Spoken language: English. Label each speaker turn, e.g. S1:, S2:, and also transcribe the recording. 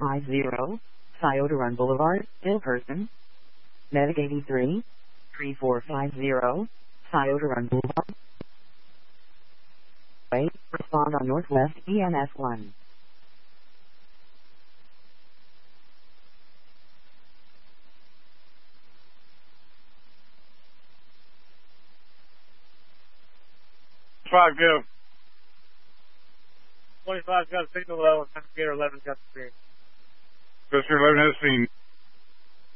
S1: 3450, Scioto Run Boulevard, in person. Medic 83, 3450, Scioto Run Boulevard. Wait, respond on Northwest EMS 1.
S2: Five, go. 25's got a signal low, and Gator 11's got the screen.
S3: Sister 11 has seen.